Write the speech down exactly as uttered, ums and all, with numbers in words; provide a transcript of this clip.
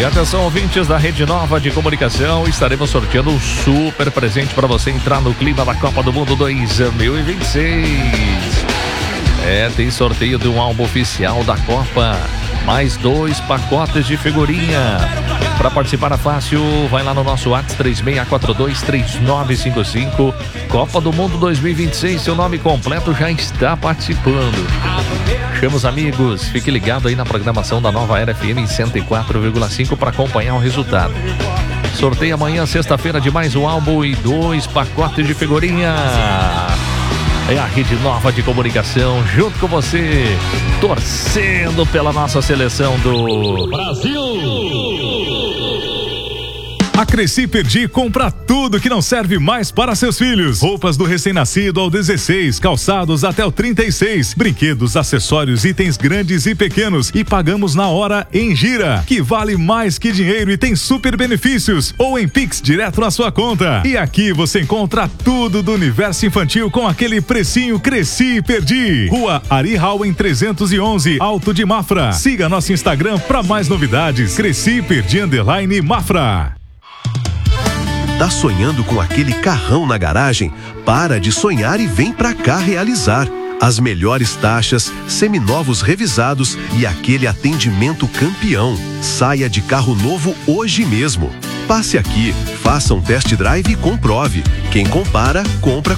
atenção, ouvintes da Rede Nova de Comunicação, estaremos sorteando um super presente para você entrar no clima da Copa do Mundo dois mil e vinte e seis. É, tem sorteio de um álbum oficial da Copa, mais dois pacotes de figurinha. Para participar é fácil, vai lá no nosso WhatsApp três seis quatro dois, três nove cinco cinco. Copa do Mundo dois mil e vinte e seis, seu nome completo já está participando. Chama os amigos, fique ligado aí na programação da Nova Era F M em cento e quatro vírgula cinco para acompanhar o resultado. Sorteio amanhã, sexta-feira, de mais um álbum e dois pacotes de figurinha. É a Rede Nova de Comunicação, junto com você, torcendo pela nossa seleção do Brasil. A Cresci Perdi compra tudo que não serve mais para seus filhos. Roupas do recém-nascido ao dezesseis, calçados até o trinta e seis, brinquedos, acessórios, itens grandes e pequenos, e pagamos na hora em Gira, que vale mais que dinheiro e tem super benefícios, ou em Pix direto na sua conta. E aqui você encontra tudo do universo infantil com aquele precinho Cresci Perdi. Rua Ari Hauen trezentos e onze, Alto de Mafra. Siga nosso Instagram para mais novidades. Cresci Perdi underline Mafra. Tá sonhando com aquele carrão na garagem? Para de sonhar e vem pra cá realizar. As melhores taxas, seminovos revisados e aquele atendimento campeão. Saia de carro novo hoje mesmo. Passe aqui, faça um test drive e comprove. Quem compara, compra